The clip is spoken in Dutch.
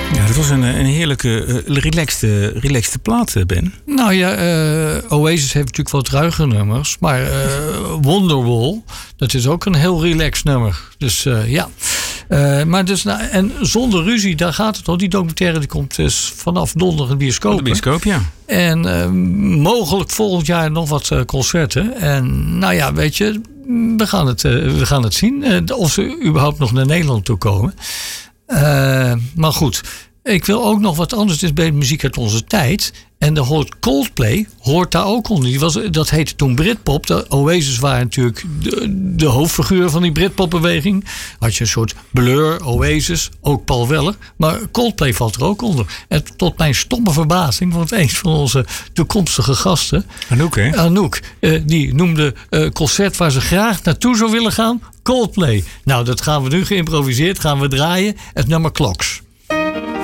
Ja, dat was een heerlijke, relaxte plaat, Ben. Nou ja, Oasis heeft natuurlijk wat ruige nummers. Maar Wonderwall, dat is ook een heel relaxed nummer. Dus ja. Maar dus, en Zonder Ruzie, daar gaat het al. Die documentaire die komt dus vanaf donderdag in de bioscoop. De bioscoop, ja. En mogelijk volgend jaar nog wat concerten. En nou ja, weet je, we gaan het zien. Of ze überhaupt nog naar Nederland toe komen. Maar goed, ik wil ook nog wat anders. Het is bij muziek uit onze tijd. En de Coldplay hoort daar ook onder. Dat heette toen Britpop. De Oasis waren natuurlijk de hoofdfiguur van die Britpopbeweging. Had je een soort Blur, Oasis, ook Paul Weller. Maar Coldplay valt er ook onder. En tot mijn stomme verbazing, want een van onze toekomstige gasten, Anouk, die noemde concert waar ze graag naartoe zou willen gaan, Coldplay. Nou, dat gaan we nu geïmproviseerd, gaan we draaien. Het nummer Clocks.